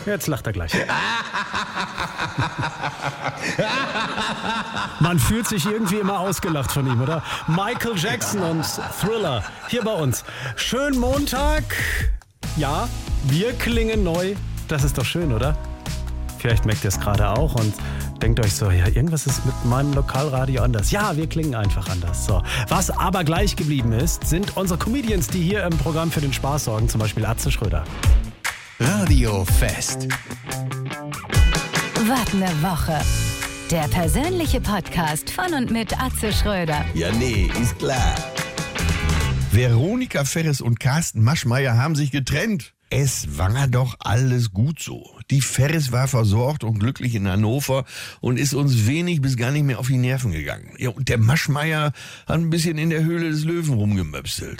Jetzt lacht er gleich. Man fühlt sich irgendwie immer ausgelacht von ihm, oder? Michael Jackson und Thriller hier bei uns. Schönen Montag. Ja, wir klingen neu. Das ist doch schön, oder? Vielleicht merkt ihr es gerade auch und denkt euch so, ja, irgendwas ist mit meinem Lokalradio anders. Ja, wir klingen einfach anders. So. Was aber gleich geblieben ist, sind unsere Comedians, die hier im Programm für den Spaß sorgen. Zum Beispiel Atze Schröder. Radio Fest. Was ne Woche. Der persönliche Podcast von und mit Atze Schröder. Ja, nee, ist klar. Veronika Ferres und Carsten Maschmeyer haben sich getrennt. Es war doch alles gut so. Die Ferres war versorgt und glücklich in Hannover und ist uns wenig bis gar nicht mehr auf die Nerven gegangen. Ja, und der Maschmeyer hat ein bisschen in der Höhle des Löwen rumgemöpselt.